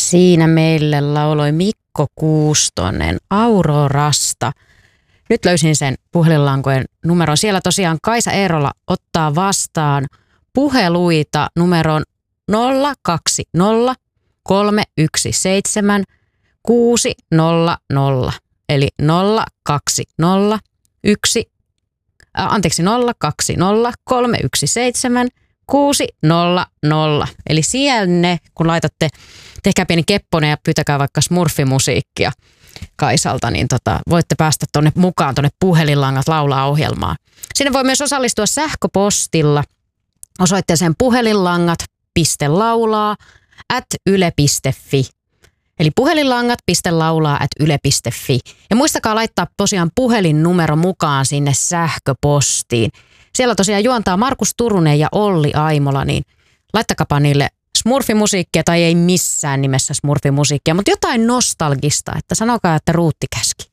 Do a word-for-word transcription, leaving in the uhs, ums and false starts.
Siinä meille lauloi Mikko Kuustonen Aurorasta. Nyt löysin sen puhelinlankojen numeron. Siellä tosiaan Kaisa Eerola ottaa vastaan puheluita numeron nolla kaksi nolla kolme yksi seitsemän kuusi nolla nolla. Eli nolla kaksi nolla yksi, äh, anteeksi nolla kaksi nolla kolme yksi seitsemän kuusi nolla nolla. Eli siellä kun laitatte, tehkää pieni kepponen ja pyytäkää vaikka smurfimusiikkia Kaisalta, niin tota, voitte päästä tuonne mukaan tuonne puhelinlangat laulaa ohjelmaan. Sinne voi myös osallistua sähköpostilla osoitteeseen puhelinlangat.laulaa at yle piste fi. Eli puhelinlangat.laulaa at yle piste fi. Ja muistakaa laittaa tosiaan puhelinnumero mukaan sinne sähköpostiin. Siellä tosiaan juontaa Markus Turunen ja Olli Aimola, niin laittakapa niille smurfimusiikkia tai ei missään nimessä smurfimusiikkia, mutta jotain nostalgista, että sanokaa, että Ruutti käski.